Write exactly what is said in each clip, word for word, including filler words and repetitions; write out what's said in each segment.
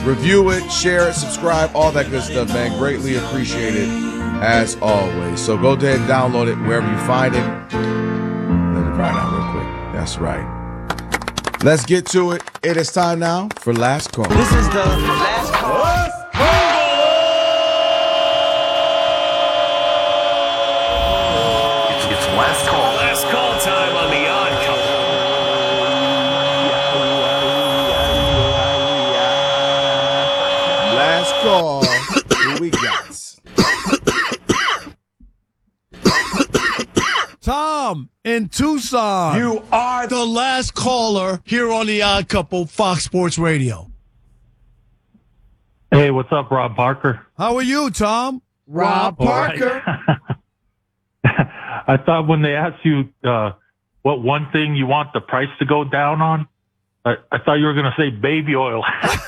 Review it, share it, subscribe, all that good stuff, man. Greatly appreciated as always. So go ahead and download it wherever you find it. Let me write out real quick. That's right. Let's get to it. It is time now for Last Call. This is the Last Call. It's, it's last call. Last call time on the Odd Last call. Who we got? Tom in Tucson. You are the last caller here on the Odd Couple, Fox Sports Radio. Hey, what's up, Rob Parker? How are you, Tom? Rob Parker. I thought when they asked you uh, what one thing you want the price to go down on, I, I thought you were going to say baby oil.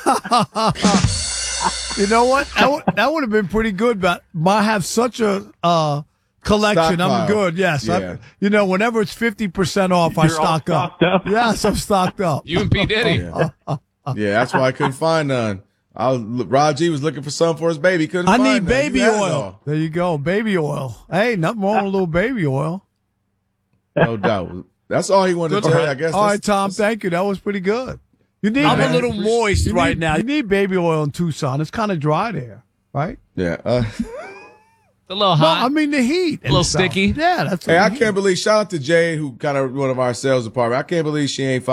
You know what? That would, that would have been pretty good, but I have such a uh, collection. Stockpile. I'm good. Yes. Yeah. I, you know, whenever it's fifty percent off, I You're all stock up. stocked up? Yes, I'm stocked up. You and P. Diddy. Yeah. Yeah, that's why I couldn't find none. I was, Rod G was looking for some for his baby. Couldn't I find need none. baby You had it oil. all. There you go. Baby oil. Hey, nothing wrong with a little baby oil. No doubt. That's all he wanted to tell you, I guess. All right, That's- Tom, that's- thank you. That was pretty good. You need I'm man, a little moist you right need- now. You need baby oil in Tucson. It's kind of dry there, right? Yeah. Uh, A little No, hot. I mean the heat. A little and stuff. sticky. Yeah, that's hey, the I heat. can't believe, shout out to Jay, who kind of one of our sales department. I can't believe she ain't